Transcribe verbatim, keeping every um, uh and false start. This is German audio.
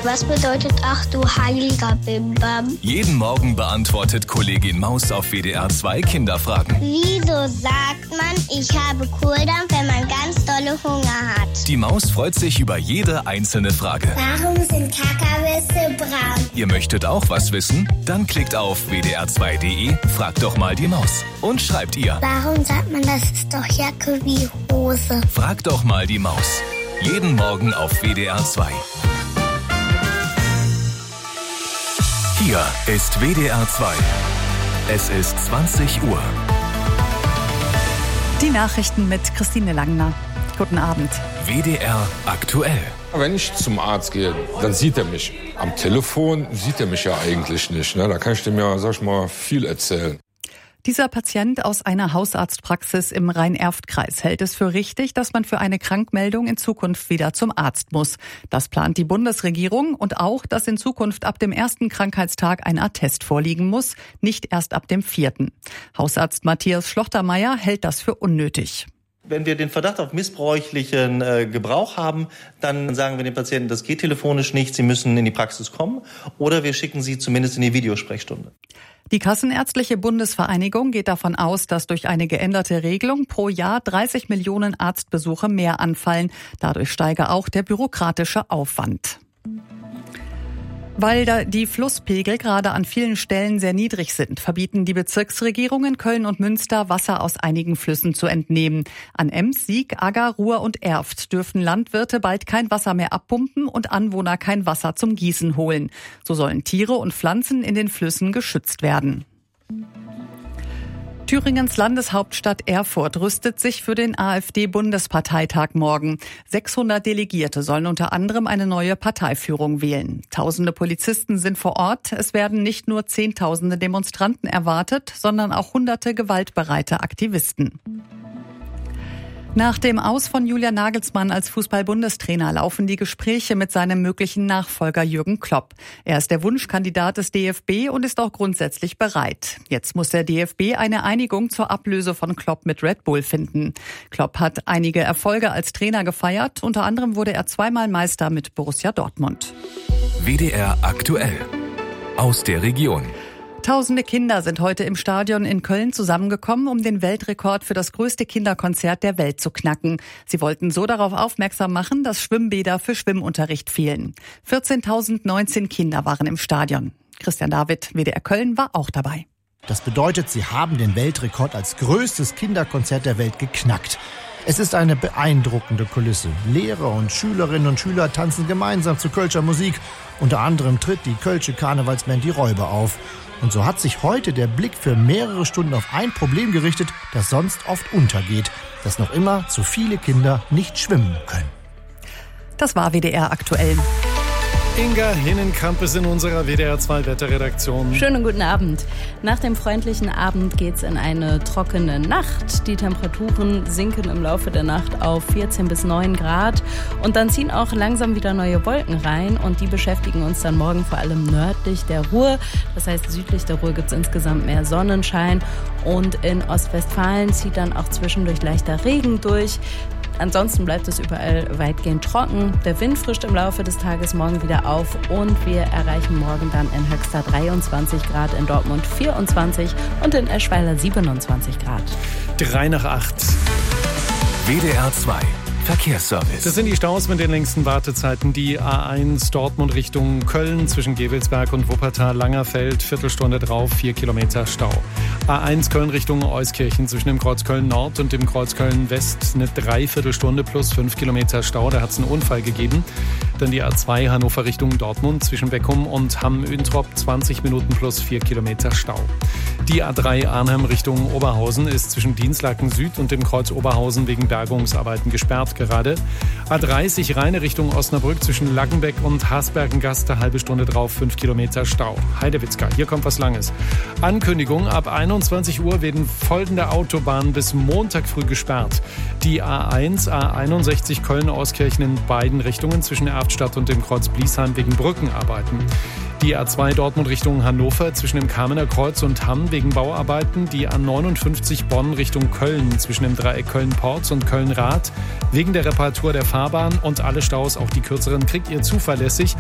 Was bedeutet ach du heiliger Bimbam? Jeden Morgen beantwortet Kollegin Maus auf W D R zwei Kinderfragen. Wieso sagt man, ich habe Kohldampf, wenn man ganz dolle Hunger hat? Die Maus freut sich über jede einzelne Frage. Warum sind Kakawisse braun? Ihr möchtet auch was wissen? Dann klickt auf w d r zwei punkt d e, fragt doch mal die Maus und schreibt ihr. Warum sagt man, das ist doch Jacke wie Hose? Fragt doch mal die Maus. Jeden Morgen auf W D R zwei. Hier ist W D R zwei. Es ist zwanzig Uhr. Die Nachrichten mit Christine Langner. Guten Abend. W D R aktuell. Wenn ich zum Arzt gehe, dann sieht er mich. Am Telefon sieht er mich ja eigentlich nicht. Ne? Da kann ich dem ja, sag ich mal, viel erzählen. Dieser Patient aus einer Hausarztpraxis im Rhein-Erft-Kreis hält es für richtig, dass man für eine Krankmeldung in Zukunft wieder zum Arzt muss. Das plant die Bundesregierung und auch, dass in Zukunft ab dem ersten Krankheitstag ein Attest vorliegen muss, nicht erst ab dem vierten. Hausarzt Matthias Schlochtermeier hält das für unnötig. Wenn wir den Verdacht auf missbräuchlichen äh, Gebrauch haben, dann sagen wir den Patienten, das geht telefonisch nicht, sie müssen in die Praxis kommen oder wir schicken sie zumindest in die Videosprechstunde. Die Kassenärztliche Bundesvereinigung geht davon aus, dass durch eine geänderte Regelung pro Jahr dreißig Millionen Arztbesuche mehr anfallen. Dadurch steige auch der bürokratische Aufwand. Weil da die Flusspegel gerade an vielen Stellen sehr niedrig sind, verbieten die Bezirksregierungen Köln und Münster, Wasser aus einigen Flüssen zu entnehmen. An Ems, Sieg, Agger, Ruhr und Erft dürfen Landwirte bald kein Wasser mehr abpumpen und Anwohner kein Wasser zum Gießen holen. So sollen Tiere und Pflanzen in den Flüssen geschützt werden. Thüringens Landeshauptstadt Erfurt rüstet sich für den AfD-Bundesparteitag morgen. sechshundert Delegierte sollen unter anderem eine neue Parteiführung wählen. Tausende Polizisten sind vor Ort. Es werden nicht nur Zehntausende Demonstranten erwartet, sondern auch hunderte gewaltbereite Aktivisten. Nach dem Aus von Julian Nagelsmann als Fußball-Bundestrainer laufen die Gespräche mit seinem möglichen Nachfolger Jürgen Klopp. Er ist der Wunschkandidat des D F B und ist auch grundsätzlich bereit. Jetzt muss der D F B eine Einigung zur Ablöse von Klopp mit Red Bull finden. Klopp hat einige Erfolge als Trainer gefeiert. Unter anderem wurde er zweimal Meister mit Borussia Dortmund. W D R aktuell. Aus der Region. Tausende Kinder sind heute im Stadion in Köln zusammengekommen, um den Weltrekord für das größte Kinderkonzert der Welt zu knacken. Sie wollten so darauf aufmerksam machen, dass Schwimmbäder für Schwimmunterricht fehlen. vierzehntausendneunzehn Kinder waren im Stadion. Christian David, W D R Köln, war auch dabei. Das bedeutet, sie haben den Weltrekord als größtes Kinderkonzert der Welt geknackt. Es ist eine beeindruckende Kulisse. Lehrer und Schülerinnen und Schüler tanzen gemeinsam zu Kölscher Musik. Unter anderem tritt die Kölsche Karnevalsband Die Räuber auf. Und so hat sich heute der Blick für mehrere Stunden auf ein Problem gerichtet, das sonst oft untergeht, dass noch immer zu viele Kinder nicht schwimmen können. Das war W D R aktuell. Inga Hinnenkamp ist in unserer W D R zwei Wetterredaktion. Schönen guten Abend. Nach dem freundlichen Abend geht's in eine trockene Nacht. Die Temperaturen sinken im Laufe der Nacht auf vierzehn bis neun Grad. Und dann ziehen auch langsam wieder neue Wolken rein. Und die beschäftigen uns dann morgen vor allem nördlich der Ruhr. Das heißt, südlich der Ruhr gibt's insgesamt mehr Sonnenschein. Und in Ostwestfalen zieht dann auch zwischendurch leichter Regen durch. Ansonsten bleibt es überall weitgehend trocken. Der Wind frischt im Laufe des Tages morgen wieder auf und wir erreichen morgen dann in Höxter dreiundzwanzig Grad, in Dortmund vierundzwanzig und in Eschweiler siebenundzwanzig Grad. Drei nach acht. W D R zwei. Verkehrsservice. Das sind die Staus mit den längsten Wartezeiten. Die A eins Dortmund Richtung Köln zwischen Gevelsberg und Wuppertal-Langerfeld. Viertelstunde drauf, vier Kilometer Stau. A eins Köln Richtung Euskirchen zwischen dem Kreuz Köln Nord und dem Kreuz Köln West eine Dreiviertelstunde plus fünf Kilometer Stau. Da hat es einen Unfall gegeben. Dann die A zwei Hannover Richtung Dortmund zwischen Beckum und Hamm-Üntrop zwanzig Minuten plus vier Kilometer Stau. Die A drei Arnhem Richtung Oberhausen ist zwischen Dienstlaken Süd und dem Kreuz Oberhausen wegen Bergungsarbeiten gesperrt gerade. A dreißig Rheine Richtung Osnabrück zwischen Laggenbeck und Hasbergengast, eine halbe Stunde drauf, fünf Kilometer Stau. Heidewitzka, hier kommt was Langes. Ankündigung, ab einundzwanzig Uhr werden folgende Autobahnen bis Montag früh gesperrt. Die A eins, A einundsechzig Köln-Auskirchen in beiden Richtungen zwischen Erftstadt und dem Kreuz Bliesheim wegen Brückenarbeiten. Die A zwei Dortmund Richtung Hannover zwischen dem Kamener Kreuz und Hamm wegen Bauarbeiten. Die A neunundfünfzig Bonn Richtung Köln zwischen dem Dreieck Köln-Porz und Köln-Rath wegen der Reparatur der Fahrbahn. Und alle Staus, auch die kürzeren, kriegt ihr zuverlässig